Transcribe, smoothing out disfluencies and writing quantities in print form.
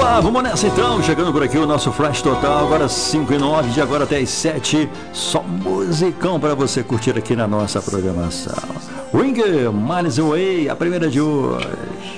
lá, vamos nessa então. Chegando por aqui o nosso Flash Total. Agora 5h09, de agora até as 7. Só musicão para você curtir aqui na nossa programação. Ring, Miles Away, a primeira de hoje.